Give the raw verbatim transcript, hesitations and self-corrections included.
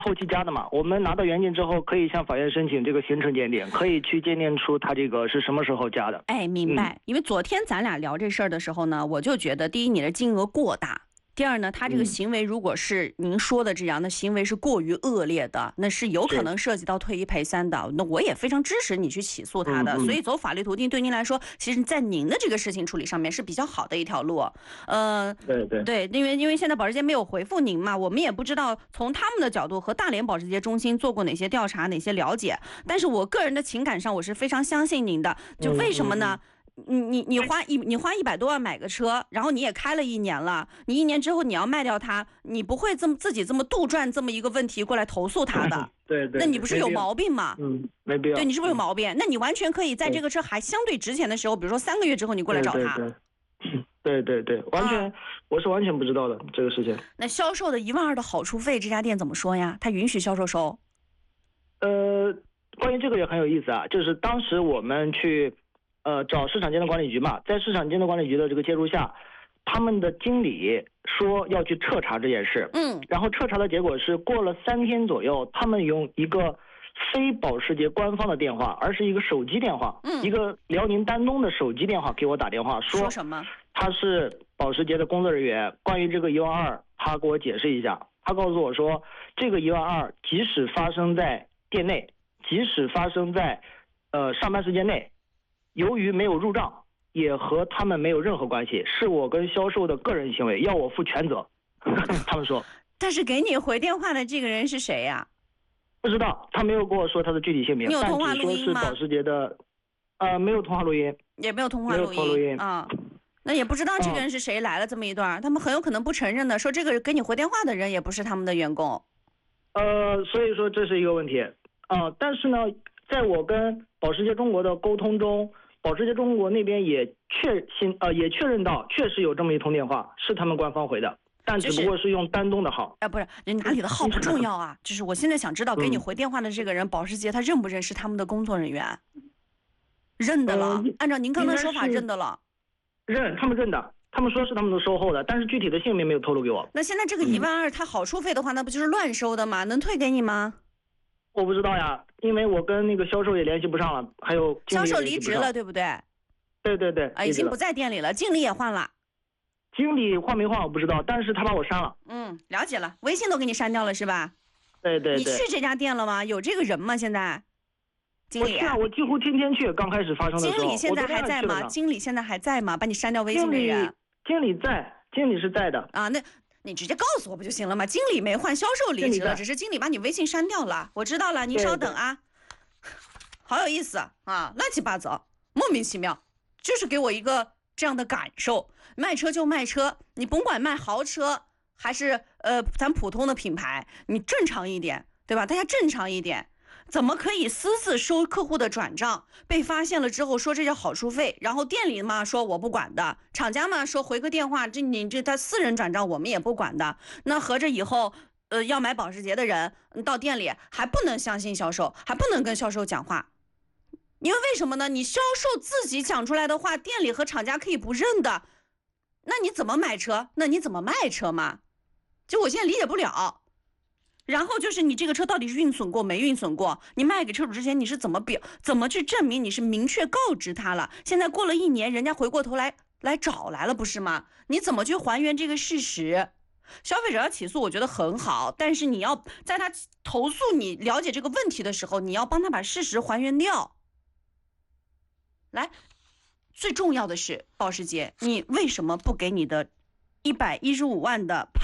后期加的嘛，我们拿到原件之后，可以向法院申请这个行程鉴定，可以去鉴定出他这个是什么时候加的。 哎，明白。嗯、因为昨天咱俩聊这事儿的时候呢，我就觉得，第一，你的金额过大。第二呢，他这个行为如果是您说的这样的行为是过于恶劣的，那是有可能涉及到退一赔三的。那我也非常支持你去起诉他的。所以走法律途径对您来说，其实在您的这个事情处理上面是比较好的一条路。呃， 对对对，因为因为现在保时捷没有回复您嘛，我们也不知道从他们的角度和大连保时捷中心做过哪些调查、哪些了解。但是我个人的情感上，我是非常相信您的。就为什么呢？嗯嗯你你你花一你花一百多万买个车，然后你也开了一年了，你一年之后你要卖掉它，你不会这么自己这么杜撰这么一个问题过来投诉他的， 对对， 那你不是有毛病吗？ 嗯，没必要。 对，你是不是有毛病？那你完全可以在这个车还相对值钱的时候，比如说三个月之后你过来找他。 对对对对，完全、啊、我是完全不知道的这个事情。 那销售的一万二的好处费，这家店怎么说呀？他允许销售收？ 呃，关于这个也很有意思啊，就是当时我们去。呃，找市场监督管理局嘛，在市场监督管理局的这个介入下，他们的经理说要去彻查这件事， 嗯， 然后彻查的结果是过了三天左右，他们用一个非保时捷官方的电话，而是一个手机电话， 嗯， 一个辽宁丹东的手机电话给我打电话说， 说什么？ 他是保时捷的工作人员，关于这个一万二，他给我解释一下，他告诉我说，这个一万二即使发生在店内，即使发生在呃上班时间内。由于没有入账，也和他们没有任何关系，是我跟销售的个人行为，要我负全责。他们说， 但是给你回电话的这个人是谁呀、啊？ 不知道，他没有跟我说他的具体姓名， 你有通话录音吗？ 但只说是保时捷的，呃，没有通话录音， 也没有通话录音， 没有录音啊。那也不知道这个人是谁来了这么一段、嗯，他们很有可能不承认的，说这个给你回电话的人也不是他们的员工。 呃，所以说这是一个问题啊、呃。但是呢，在我跟保时捷中国的沟通中。保时捷中国那边也确信呃也确认到确实有这么一通电话是他们官方回的，但只不过是用丹东的号。 啊，不是，人哪里的号不重要啊，就是我现在想知道给你回电话的这个人，嗯、保时捷他认不认识他们的工作人员？认的了，呃、按照您刚才说法认的了。 认，他们认的，他们说是他们的售后的，但是具体的姓名没有透露给我。 那现在这个一万二，他好处费的话，那不就是乱收的吗？能退给你吗？ 我不知道呀，因为我跟那个销售也联系不上了，还有销售离职了，对不对？ 对对对， 啊，已经不在店里了，经理也换了。 经理换没换我不知道，但是他把我删了。 嗯，了解了，微信都给你删掉了是吧？ 对对对。 你去这家店了吗？有这个人吗？现在？经理。 我去啊，我几乎天天去。刚开始发生的时候。 经理现在还在吗？经理现在还在吗？把你删掉微信的人。 经理在，经理是在的。 啊，那。你直接告诉我不就行了吗？经理没换，销售离职了，只是经理把你微信删掉了。我知道了，您稍等啊。好有意思啊，乱七八糟，莫名其妙，就是给我一个这样的感受。卖车就卖车，你甭管卖豪车还是呃咱普通的品牌，你正常一点，对吧？大家正常一点。怎么可以私自收客户的转账？被发现了之后说这叫好处费，然后店里嘛说我不管的，厂家嘛说回个电话，这你这他私人转账我们也不管的。那合着以后呃要买保时捷的人到店里还不能相信销售，还不能跟销售讲话，因为为什么呢？你销售自己讲出来的话，店里和厂家可以不认的，那你怎么买车？那你怎么卖车嘛？就我现在理解不了。然后就是你这个车到底是运损过没运损过？你卖给车主之前你是怎么表怎么去证明你是明确告知他了？现在过了一年，人家回过头来来找来了，不是吗？你怎么去还原这个事实？消费者要起诉，我觉得很好，但是你要在他投诉你了解这个问题的时候，你要帮他把事实还原掉。来，最重要的是保时捷，你为什么不给你的一百一十五万的